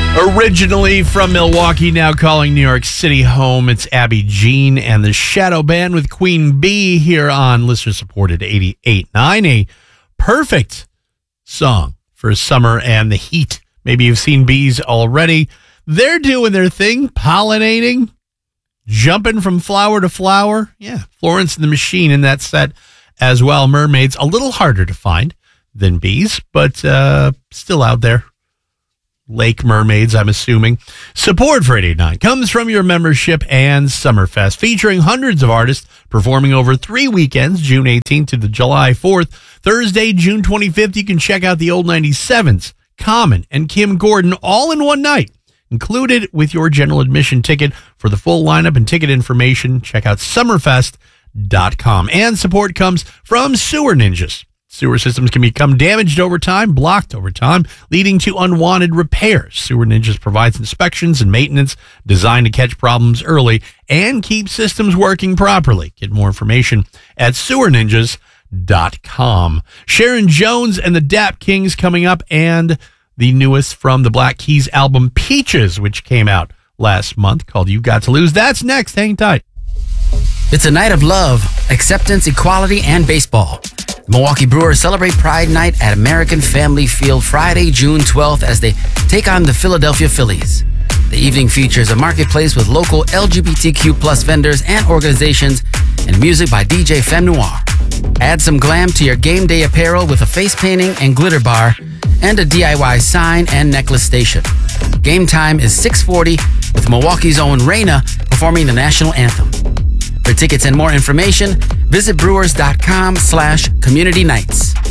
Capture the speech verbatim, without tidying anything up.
Originally from Milwaukee, now calling New York City home, it's Abby Jean and the Shadow Band with Queen Bee here on listener-supported eighty-eight point nine. A perfect song for summer and the heat. Maybe you've seen bees already. They're doing their thing, pollinating, jumping from flower to flower. Yeah, Florence and the Machine in that set as well. Mermaids, a little harder to find than bees, but uh, still out there. Lake mermaids, I'm assuming. Support for eighty-eight point nine comes from your membership and Summerfest, featuring hundreds of artists performing over three weekends, June eighteenth to the July fourth. Thursday, June twenty-fifth, you can check out the old ninety-sevens, Common, and Kim Gordon all in one night, included with your general admission ticket. For the full lineup and ticket information, check out summerfest dot com. And support comes from Sewer Ninjas. Sewer systems can become damaged over time, blocked over time, leading to unwanted repairs. Sewer Ninjas provides inspections and maintenance designed to catch problems early and keep systems working properly. Get more information at sewer ninjas dot com. Sharon Jones and the Dap Kings coming up, and the newest from the Black Keys album, Peaches, which came out last month, called You Got to Lose. That's next. Hang tight. It's a night of love, acceptance, equality, and baseball. The Milwaukee Brewers celebrate Pride Night at American Family Field Friday, June twelfth, as they take on the Philadelphia Phillies. The evening features a marketplace with local L G B T Q plus vendors and organizations, and music by D J Femme Noir. Add some glam to your game day apparel with a face painting and glitter bar, and a D I Y sign and necklace station. Game time is six forty, with Milwaukee's own Raina performing the national anthem. For tickets and more information, visit brewers.com slash community nights.